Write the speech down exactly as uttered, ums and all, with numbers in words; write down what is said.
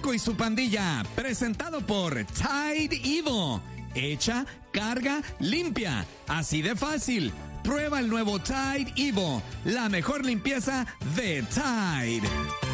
Rico y su pandilla, presentado por Tide Evo. Echa, carga, limpia. Así de fácil. Prueba el nuevo Tide Evo, la mejor limpieza de Tide.